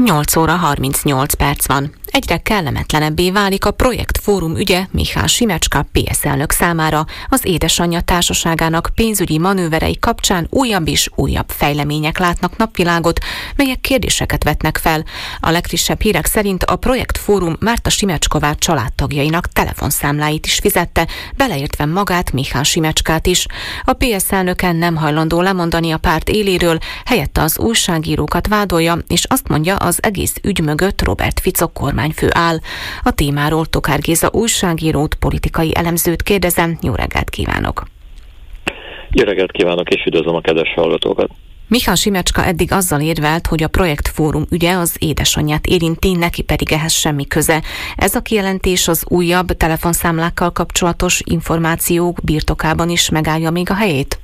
8 óra 38 perc van. Egyre kellemetlenebbé válik a projektfórum ügye Mihály Simecska PSZ elnök számára. Az édesanyja társaságának pénzügyi manőverei kapcsán újabb és újabb fejlemények látnak napvilágot, melyek kérdéseket vetnek fel. A legfrissebb hírek szerint a projektfórum Márta Simecskovács családtagjainak telefonszámláit is fizette, beleértve magát, Mihály Simecskát is. A PSZ elnöke nem hajlandó lemondani a párt éléről, helyette az újságírókat vádolja, és azt mondja, az egész ügy mögött Robert Fico kormányfő áll. A témáról Tokár Géza újságírót, politikai elemzőt kérdezem. Jó reggelt kívánok! Jó reggelt kívánok, és üdvözlöm a kedves hallgatókat! Mihály Simecska eddig azzal érvelt, hogy a projektfórum ügye az édesanyját érinti, neki pedig ehhez semmi köze. Ez a kijelentés az újabb telefonszámlákkal kapcsolatos információk birtokában is megállja még a helyét?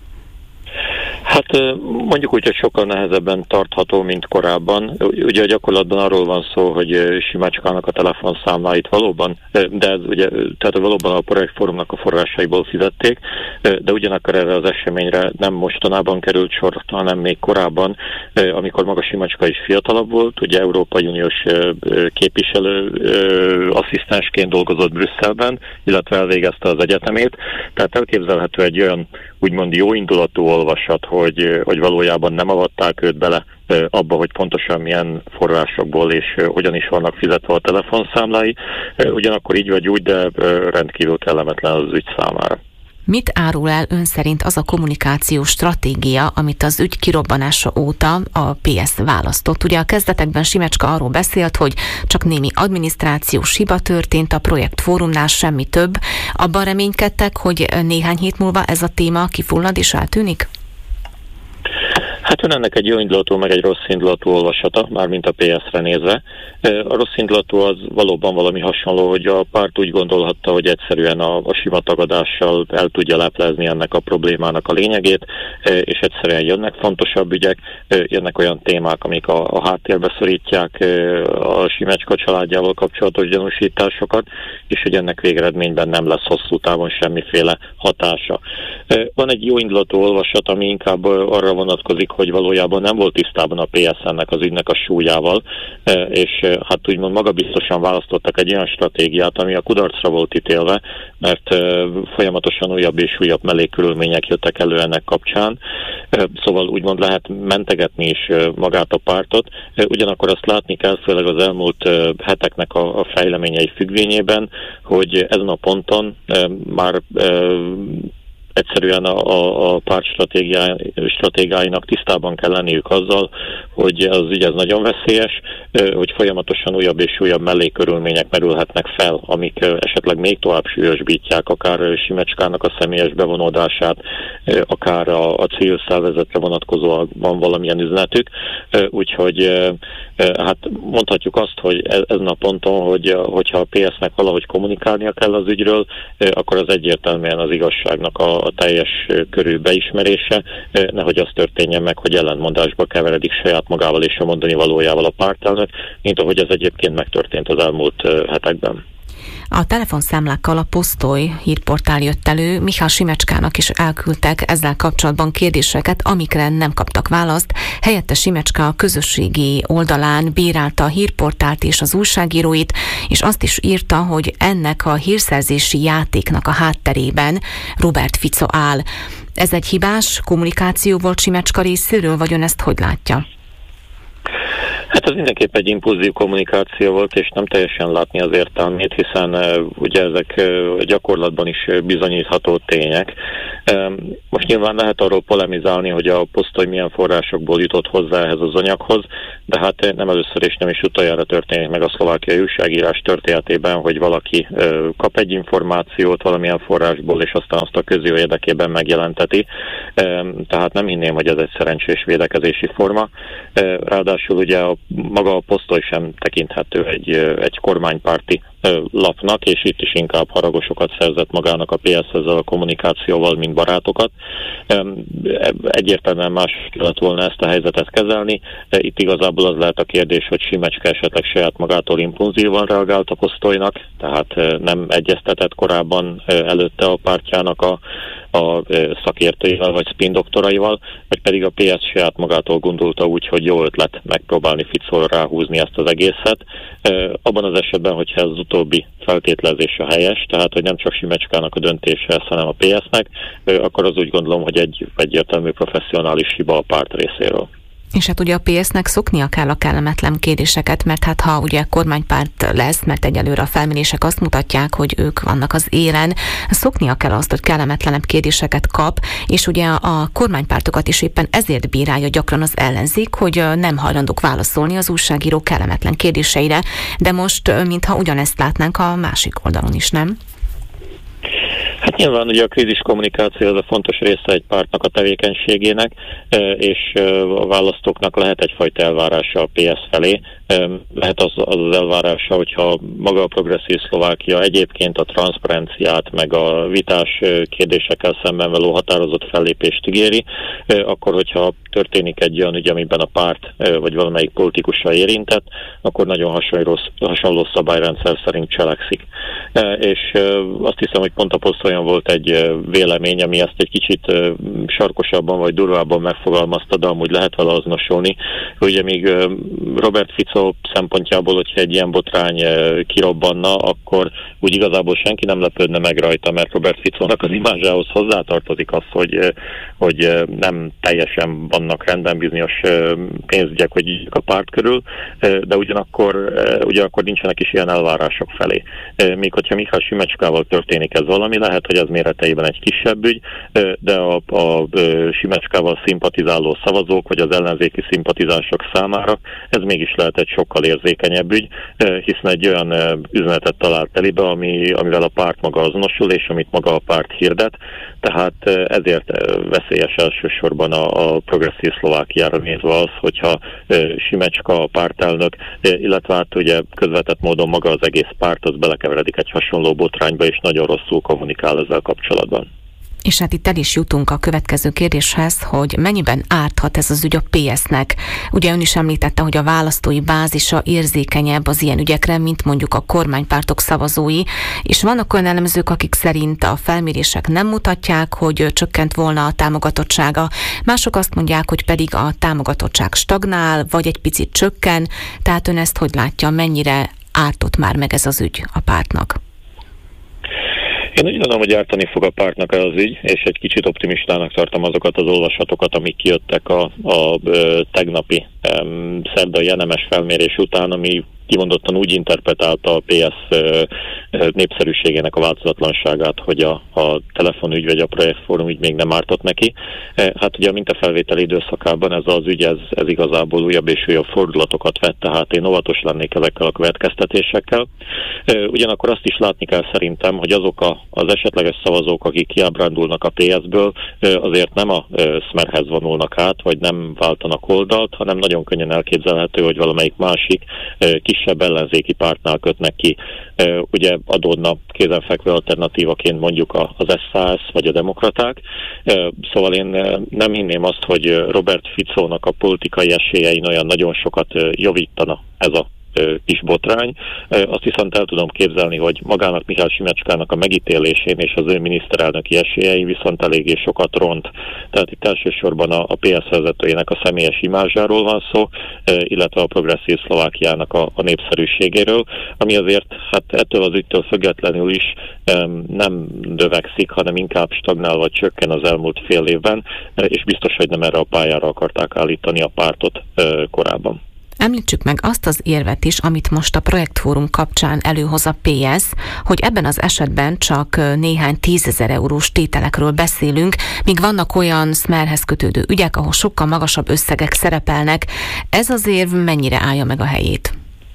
Hát mondjuk úgy, hogy sokkal nehezebben tartható, mint korábban. Ugye a gyakorlatban arról van szó, hogy Simecskának a telefonszámláit valóban, de ez ugye, tehát valóban a projektfórumnak a forrásaiból fizették, de ugyanakkor erre az eseményre nem mostanában került sor, hanem még korábban, amikor maga Simecska is fiatalabb volt, ugye Európai Uniós képviselő asszisztensként dolgozott Brüsszelben, illetve elvégezte az egyetemét, tehát elképzelhető egy olyan úgymond jóindulatú olvasat, hogy valójában nem avatták őt bele abba, hogy pontosan milyen forrásokból és hogyan is vannak fizetve a telefonszámlái. Ugyanakkor így vagy úgy, de rendkívül kellemetlen az ügy számára. Mit árul el ön szerint az a kommunikációs stratégia, amit az ügy kirobbanása óta a PSZ választott? Ugye a kezdetekben Simecska arról beszélt, hogy csak némi adminisztrációs hiba történt a projektfórumnál, semmi több. Abban reménykedtek, hogy néhány hét múlva ez a téma kifullad és eltűnik? Hát ön ennek egy jó indulatú, meg egy rossz indulatú olvasata, mármint a PSZ-re nézve. A rossz indulatú az valóban valami hasonló, hogy a párt úgy gondolhatta, hogy egyszerűen a sima tagadással el tudja leplezni ennek a problémának a lényegét, és egyszerűen jönnek fontosabb ügyek, jönnek olyan témák, amik a háttérbe szorítják a Simecska családjával kapcsolatos gyanúsításokat, és hogy ennek végeredményben nem lesz hosszú távon semmiféle hatása. Van egy jó indulatú olvasat, ami inkább arra vonatkozik, hogy valójában nem volt tisztában a PSZ-nek az ügynek a súlyával, és hát úgymond magabiztosan választottak egy olyan stratégiát, ami a kudarcra volt ítélve, mert folyamatosan újabb és újabb mellékkörülmények jöttek elő ennek kapcsán. Szóval úgymond lehet mentegetni is magát a pártot, ugyanakkor azt látni kell, főleg az elmúlt heteknek a fejleményei függvényében, hogy ezen a ponton már egyszerűen a párt stratégiáinak tisztában kell lenniük azzal, hogy az ügy ez nagyon veszélyes, hogy folyamatosan újabb és újabb mellékkörülmények merülhetnek fel, amik esetleg még tovább súlyosbítják akár Simecskának a személyes bevonódását, akár a civil szervezetre vonatkozóan van valamilyen üzenetük. Úgyhogy hát mondhatjuk azt, hogy ezen a ponton, hogyha a PSZ-nek valahogy kommunikálnia kell az ügyről, akkor az egyértelműen az igazságnak a teljes körű beismerése, nehogy az történjen meg, hogy ellentmondásba keveredik saját magával és a mondani valójával a pártelnök, mint ahogy ez egyébként megtörtént az elmúlt hetekben. A telefonszámlákkal a Posztoly hírportál jött elő, Mihály Simecskának is elküldtek ezzel kapcsolatban kérdéseket, amikre nem kaptak választ. Helyette Simecska a közösségi oldalán bírálta a hírportált és az újságíróit, és azt is írta, hogy ennek a hírszerzési játéknak a hátterében Robert Fico áll. Ez egy hibás kommunikáció volt Simecska részéről, vagy ön ezt hogy látja? Hát ez mindenképp egy impulzív kommunikáció volt, és nem teljesen látni az értelmét, hiszen ugye ezek gyakorlatban is bizonyítható tények. Most nyilván lehet arról polemizálni, hogy a Posztoly milyen forrásokból jutott hozzá ehhez az anyaghoz, de hát nem először és nem is utoljára történik meg a szlovákiai újságírás történetében, hogy valaki kap egy információt valamilyen forrásból, és aztán azt a közjó érdekében megjelenteti. Tehát nem hinném, hogy ez egy szerencsés védekezési forma. Ráadásul ugye maga a Posztoly sem tekinthető egy kormánypárti lapnak, és itt is inkább haragosokat szerzett magának a PSZ ezzel a kommunikációval, mint barátokat. Egyértelműen más kellett volna ezt a helyzetet kezelni. Itt igazából szempontból az lehet a kérdés, hogy Simecska esetleg saját magától impulzívan reagált a Kosztolynak, tehát nem egyeztetett korábban előtte a pártjának a szakértőivel vagy spin doktoraival, vagy pedig a PS saját magától gondolta úgy, hogy jó ötlet megpróbálni Ficóra ráhúzni ezt az egészet. Abban az esetben, hogyha ez az utóbbi feltételezés a helyes, tehát hogy nem csak Simecskának a döntése, hanem a PS-nek, akkor az úgy gondolom, hogy egy egyértelmű professzionális hiba a párt részéről. És hát ugye a PS-nek szoknia kell a kellemetlen kérdéseket, mert hát ha ugye kormánypárt lesz, mert egyelőre a felmérések azt mutatják, hogy ők vannak az élen, szoknia kell azt, hogy kellemetlenebb kérdéseket kap, és ugye a kormánypártokat is éppen ezért bírálja gyakran az ellenzék, hogy nem hajlandók válaszolni az újságíró kellemetlen kérdéseire, de most mintha ugyanezt látnánk a másik oldalon is, nem? Hát nyilván ugye a krízis kommunikáció az a fontos része egy pártnak a tevékenységének, és a választóknak lehet egyfajta elvárása a PS felé. Lehet az elvárása, hogyha maga a Progresszív Szlovákia egyébként a transzparenciát, meg a vitás kérdésekkel szemben való határozott fellépést ígéri, akkor hogyha történik egy olyan ügy, amiben a párt vagy valamelyik politikusa érintett, akkor nagyon hasonló szabályrendszer szerint cselekszik. És azt hiszem, hogy pont a Posztolyon volt egy vélemény, ami ezt egy kicsit sarkosabban vagy durvábban megfogalmazta, de amúgy lehet vele azonosulni, hogy ugye még Robert Fico szempontjából, hogyha egy ilyen botrány kirobbanna, akkor úgy igazából senki nem lepődne meg rajta, mert Robert Ficónak az imázsához hozzátartozik az, hogy nem teljesen vannak rendben bizonyos pénzügyek vagy ügyek a párt körül, de ugyanakkor nincsenek is ilyen elvárások felé. Még hogyha Mihály Simecskával történik ez valami, lehet, hogy ez méreteiben egy kisebb ügy, de a Simecskával szimpatizáló szavazók, vagy az ellenzéki szimpatizások számára ez mégis lehet egy sokkal érzékenyebb ügy, hiszen egy olyan üzenetet talált telibe, amivel a párt maga azonosul, és amit maga a párt hirdet, tehát ezért veszélyes elsősorban a Progresszív Szlovákiára nézve az, hogyha Simecska a pártelnök, illetve hát ugye közvetett módon maga az egész párt, az belekeveredik egy hasonló botrányba, és nagyon rosszul kommunikál ezzel kapcsolatban. És hát itt el is jutunk a következő kérdéshez, hogy mennyiben árthat ez az ügy a PS-nek. Ugye ön is említette, hogy a választói bázisa érzékenyebb az ilyen ügyekre, mint mondjuk a kormánypártok szavazói, és vannak olyan elemzők, akik szerint a felmérések nem mutatják, hogy csökkent volna a támogatottsága. Mások azt mondják, hogy pedig a támogatottság stagnál, vagy egy picit csökken. Tehát ön ezt hogy látja, mennyire ártott már meg ez az ügy a pártnak? Én úgy gondolom, hogy ártani fog a pártnak ez az ügy, és egy kicsit optimistának tartom azokat az olvasatokat, amik kijöttek a tegnapi szerdai NMS felmérés után, ami kimondottan úgy interpretálta a PS népszerűségének a változatlanságát, hogy a telefonügy vagy a projektfórum ügy még nem ártott neki. Hát ugye a mintafelvételi időszakában ez az ügy, ez igazából újabb és újabb fordulatokat vett, tehát én óvatos lennék ezekkel a következtetésekkel. Ugyanakkor azt is látni kell szerintem, hogy azok az esetleges szavazók, akik kiábrándulnak a PS-ből, azért nem a Smerhez vonulnak át, vagy nem váltanak oldalt, hanem nagyon könnyen elképzelhető, hogy valamelyik másik kisebb ellenzéki pártnál kötnek ki. Ugye adódna kézenfekvő alternatívaként mondjuk az SZSZ vagy a demokraták. Szóval én nem hinném azt, hogy Robert Ficónak a politikai esélyein olyan nagyon sokat javítana ez a kis botrány. Azt viszont el tudom képzelni, hogy magának Mihály Simecskának a megítélésén és az ő miniszterelnöki esélyei viszont eléggé sokat ront. Tehát itt elsősorban a PS vezetőjének a személyes imázsáról van szó, illetve a Progresszív Szlovákiának a népszerűségéről, ami azért hát ettől az ügytől függetlenül is nem növekszik, hanem inkább stagnál vagy csökken az elmúlt fél évben, és biztos, hogy nem erre a pályára akarták állítani a pártot korábban. Említsük meg azt az érvet is, amit most a projektfórum kapcsán előhoz a PS, hogy ebben az esetben csak néhány 10 000 eurós tételekről beszélünk, míg vannak olyan Smerhez kötődő ügyek, ahol sokkal magasabb összegek szerepelnek. Ez az érv mennyire állja meg a helyét?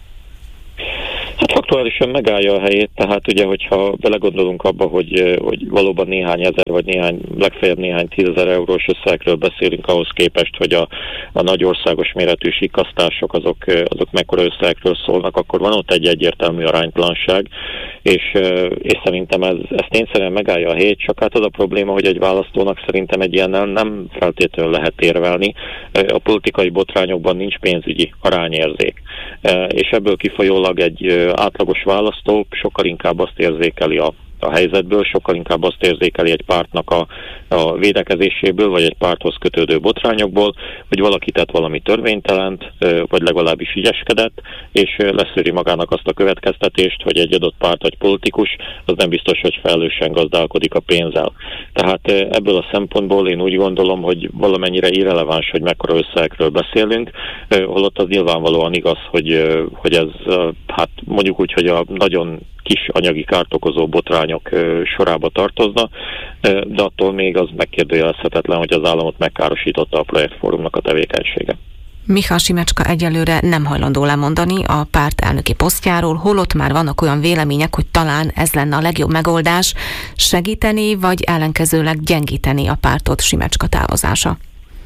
Hát aktuálisan megállja a helyét, tehát ugye, hogyha belegondolunk abba, hogy valóban néhány ezer, vagy legfeljebb néhány 10 000 eurós összegekről beszélünk ahhoz képest, hogy a nagy országos méretű sikasztások azok mekkora összegekről szólnak, akkor van ott egy egyértelmű aránytalanság, és szerintem ez tényszerűen megállja a helyét, csak hát az a probléma, hogy egy választónak szerintem egy ilyennel nem feltétlenül lehet érvelni. A politikai botrányokban nincs pénzügyi arányérzék, és ebből kifolyólag egy átlagos választó sokkal inkább azt érzékeli a helyzetből, sokkal inkább azt érzékeli egy pártnak a védekezéséből, vagy egy párthoz kötődő botrányokból, hogy valaki tett valami törvénytelent, vagy legalábbis ügyeskedett, és leszűri magának azt a következtetést, hogy egy adott párt vagy politikus az nem biztos, hogy felelősen gazdálkodik a pénzzel. Tehát ebből a szempontból én úgy gondolom, hogy valamennyire irreleváns, hogy mekkora összegekről beszélünk, holott az nyilvánvalóan igaz, hogy ez hát mondjuk úgy, hogy a nagyon kis anyagi kárt okozó botrányok sorába tartozna, de attól még az megkérdőjelezhetetlen, hogy az államot megkárosította a projektfórumnak a tevékenysége. Michal Simecska egyelőre nem hajlandó lemondani a párt elnöki posztjáról, holott már vannak olyan vélemények, hogy talán ez lenne a legjobb megoldás, segíteni vagy ellenkezőleg gyengíteni a pártot Simecska távozása.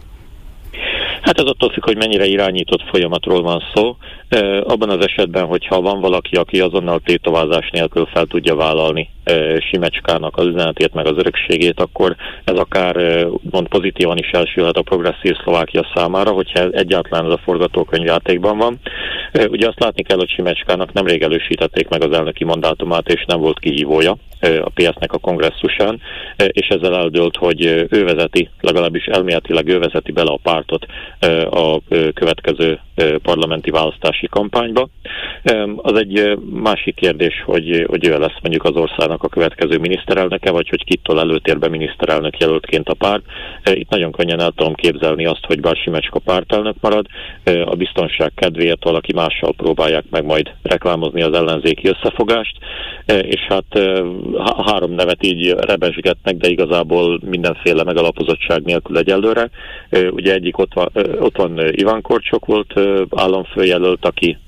Hát ez attól függ, hogy mennyire irányított folyamatról van szó. Abban az esetben, hogyha van valaki, aki azonnal tétovázás nélkül fel tudja vállalni Simecskának az üzenetét, meg az örökségét, akkor ez akár mond pozitívan is elsülhet a progresszív Szlovákia számára, hogyha egyáltalán ez a forgatókönyv játékban van. Ugye azt látni kell, hogy Simecskának nemrég elősítették meg az elnöki mandátumát, és nem volt kihívója a PS-nek a kongresszusán, és ezzel eldőlt, hogy ő vezeti, legalábbis elméletileg ő vezeti bele a pártot a következő parlamenti választási kampányba. Az egy másik kérdés, hogy ő lesz mondjuk az országnak a következő miniszterelnöke, vagy hogy kitől előtérbe miniszterelnök jelöltként a párt. Itt nagyon könnyen el tudom képzelni azt, hogy bár Simecska pártelnök marad, a biztonság kedvéért valaki mással próbálják meg majd reklámozni az ellenzéki összefogást, és hát három nevet így rebesgetnek, de igazából mindenféle megalapozottság nélkül egyelőre. Ugye egyik ott van Iván Korcsok volt államfőjelölt,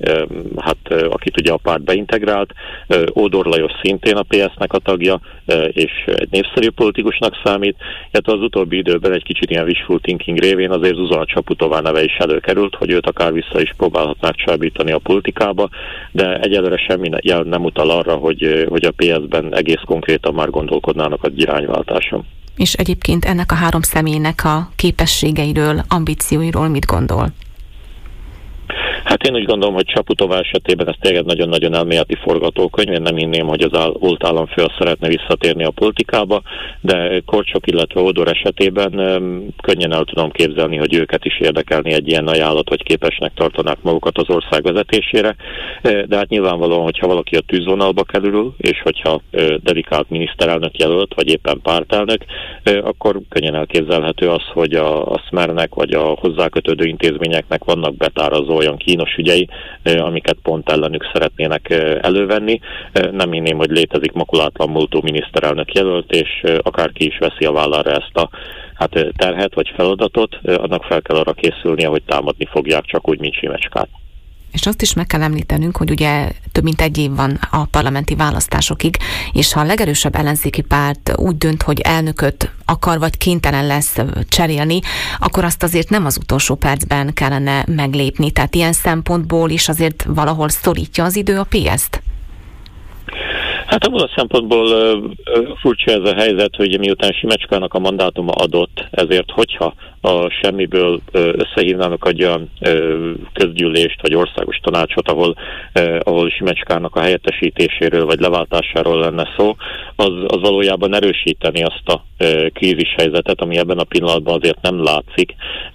akit ugye a párt beintegrált, Ódor Lajos szintén a PS-nek a tagja, és egy népszerű politikusnak számít. Hát az utóbbi időben egy kicsit ilyen wishful thinking révén azért Zuzana Csaputová neve is előkerült, hogy őt akár vissza is próbálhatnák csábítani a politikába, de egyelőre semmi jel nem utal arra, hogy a PS-ben egész konkrétan már gondolkodnának az irányváltáson. És egyébként ennek a három személynek a képességeiről, ambícióiról mit gondol? Hát én úgy gondolom, hogy Csaputová esetében ez tényleg nagyon-nagyon elméleti forgatókönyv. Én nem hinném, hogy az volt államfő azt szeretne visszatérni a politikába, de Korcsok, illetve Ódor esetében könnyen el tudom képzelni, hogy őket is érdekelni egy ilyen ajánlat, hogy képesnek tartanák magukat az ország vezetésére. De hát nyilvánvalóan, hogyha valaki a tűzvonalba kerül, és hogyha dedikált miniszterelnök jelölt, vagy éppen pártelnök, akkor könnyen elképzelhető az, hogy a Smernek, vagy a hozzákötődő intézményeknek vannak betárazó olyan kínos ügyei, amiket pont ellenük szeretnének elővenni. Nem hinném, hogy létezik makulátlan múltú miniszterelnök jelölt, és akárki is veszi a vállára ezt a terhet vagy feladatot, annak fel kell arra készülnie, hogy támadni fogják, csak úgy, mint Simecskát. És azt is meg kell említenünk, hogy ugye több mint egy év van a parlamenti választásokig, és ha a legerősebb ellenzéki párt úgy dönt, hogy elnököt akar vagy kénytelen lesz cserélni, akkor azt azért nem az utolsó percben kellene meglépni. Tehát ilyen szempontból is azért valahol szorítja az idő a PS-t. Hát abban a szempontból furcsa ez a helyzet, hogy miután Simecskának a mandátuma adott, ezért hogyha a semmiből összehívnának egy olyan közgyűlést vagy országos tanácsot, ahol Simecskának a helyettesítéséről vagy leváltásáról lenne szó, az valójában erősíteni azt a krízishelyzetet, ami ebben a pillanatban azért nem látszik.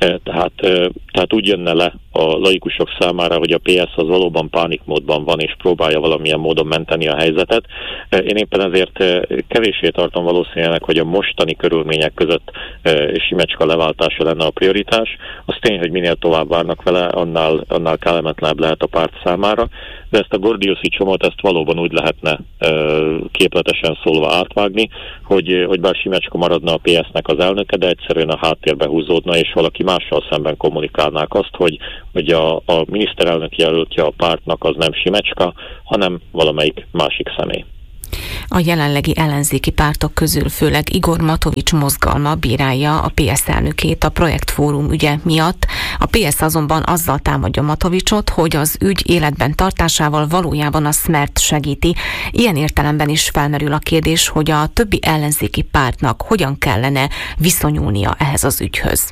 Tehát úgy jönne le a laikusok számára, hogy a PS az valóban pánikmódban van, és próbálja valamilyen módon menteni a helyzetet. Én éppen ezért kevéssé tartom valószínűleg, hogy a mostani körülmények között Simecska leváltása lenne a prioritás. Az tény, hogy minél tovább várnak vele, annál kellemetlenebb lehet a párt számára, de ezt a gordiuszi csomót ezt valóban úgy lehetne képletesen szólva átvágni, hogy bár Simecska maradna a PS-nek az elnöke, de egyszerűen a háttérbe húzódna, és valaki mással szemben kommunikálnák azt, hogy a miniszterelnök jelöltje a pártnak az nem Simecska, hanem valamelyik másik személy. A jelenlegi ellenzéki pártok közül főleg Igor Matovics mozgalma bírálja a PSZ elnökét a projektfórum ügye miatt. A PSZ azonban azzal támadja Matovicsot, hogy az ügy életben tartásával valójában a Smert segíti. Ilyen értelemben is felmerül a kérdés, hogy a többi ellenzéki pártnak hogyan kellene viszonyulnia ehhez az ügyhöz.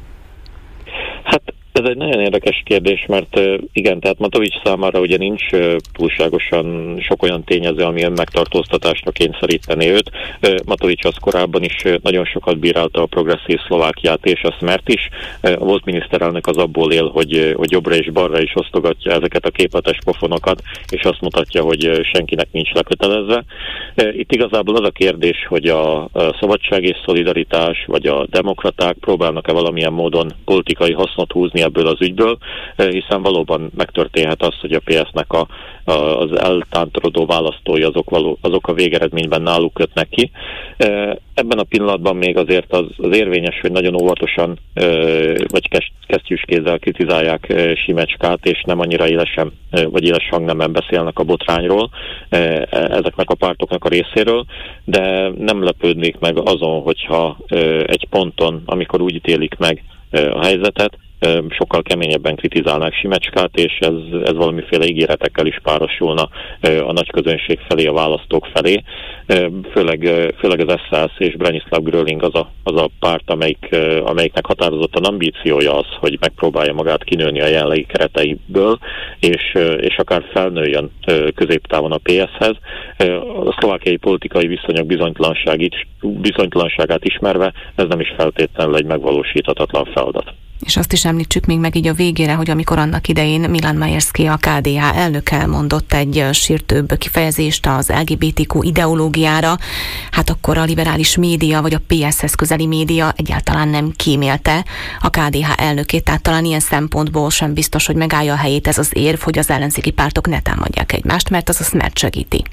Hát ez egy nagyon érdekes kérdés, mert igen, tehát Matovics számára ugye nincs túlságosan sok olyan tényező, ami önmegtartóztatásra kényszeríteni őt. Matovics az korábban is nagyon sokat bírálta a progresszív Szlovákiát és a Smert is. A volt miniszterelnök az abból él, hogy jobbra és balra is osztogatja ezeket a képletes pofonokat, és azt mutatja, hogy senkinek nincs lekötelezve. Itt igazából az a kérdés, hogy a szabadság és szolidaritás, vagy a demokraták próbálnak-e valamilyen módon politikai hasznot húzni ebből az ügyből, hiszen valóban megtörténhet az, hogy a PS-nek az eltántorodó választói azok a végeredményben náluk kötnek ki. Ebben a pillanatban még azért az érvényes, hogy nagyon óvatosan vagy kesztyűskézzel kritizálják Simecskát, és nem annyira élesen vagy éles hangnemben beszélnek a botrányról ezeknek a pártoknak a részéről, de nem lepődnék meg azon, hogyha egy ponton, amikor úgy ítélik meg a helyzetet, sokkal keményebben kritizálnák Simecskát, és ez valamiféle ígéretekkel is párosulna a nagy közönség felé, a választók felé. Főleg az SZSZ és Branislav Gröling az a párt, amelyiknek határozottan ambíciója az, hogy megpróbálja magát kinőni a jelenlegi kereteiből, és akár felnőjön középtávon a PS-hez. A szlovákiai politikai viszonyok bizonytalanságát ismerve ez nem is feltétlenül egy megvalósíthatatlan feladat. És azt is említsük még meg így a végére, hogy amikor annak idején Milan Majerszki, a KDH elnöke mondott egy sértőbb kifejezést az LGBTQ ideológiára, hát akkor a liberális média, vagy a PSZ-hez közeli média egyáltalán nem kímélte a KDH elnökét, tehát talán ilyen szempontból sem biztos, hogy megállja a helyét ez az érv, hogy az ellenzéki pártok ne támadják egymást, mert az a Smert segíti.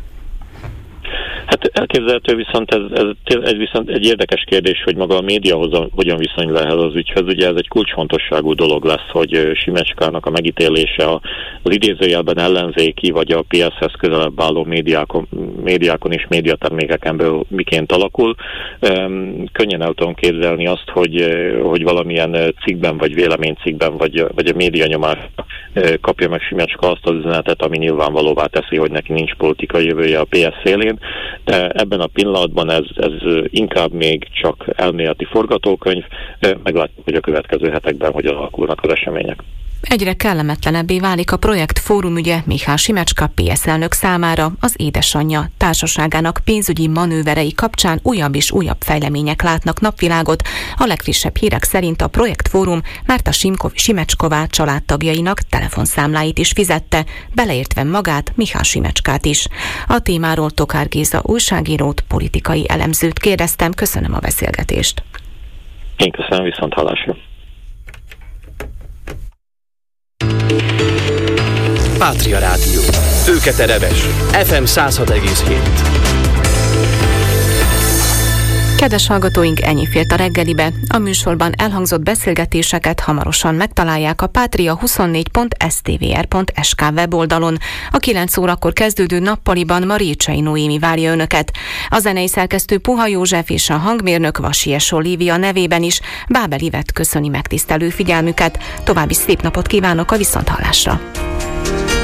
Hát elképzelhető, viszont ez viszont egy érdekes kérdés, hogy maga a média hogyan viszonyul ehhez az ügyhöz. Ugye ez egy kulcsfontosságú dolog lesz, hogy Simecskának a megítélése az idézőjelben ellenzéki, vagy a PS-hez közelebb álló médiákon és médiatermékeken miként alakul. Könnyen el tudom képzelni azt, hogy valamilyen cikkben, vagy véleménycikkben, vagy a médianyomás kapja meg Simecska azt az üzenetet, ami nyilvánvalóvá teszi, hogy neki nincs politikai jövője a PS szélén. De ebben a pillanatban ez inkább még csak elméleti forgatókönyv, meglátjuk, hogy a következő hetekben hogyan alakulnak az események. Egyre kellemetlenebbé válik a projekt fórumügye Mihály Simecska PSZ elnök számára. Az édesanyja társaságának pénzügyi manőverei kapcsán újabb és újabb fejlemények látnak napvilágot. A legfrissebb hírek szerint a projektfórum már a Simecsková családtagjainak telefonszámláit is fizette, beleértve magát, Mihály Simecskát is. A témáról Tokár Géza újságírót, politikai elemzőt kérdeztem. Köszönöm a beszélgetést. Én köszönöm, viszont hallásra. Pátria Rádió. Tőketereves. FM 106,7. Kedves hallgatóink, ennyi fért a reggelibe. A műsorban elhangzott beszélgetéseket hamarosan megtalálják a patria24.sztvr.sk weboldalon. A 9 órakor kezdődő nappaliban ma Récsei Noémi várja önöket. A zenei szerkesztő Puha József és a hangmérnök Vasies Olivia nevében is Bábel Ivett köszöni megtisztelő figyelmüket. További szép napot kívánok, a viszonthallásra!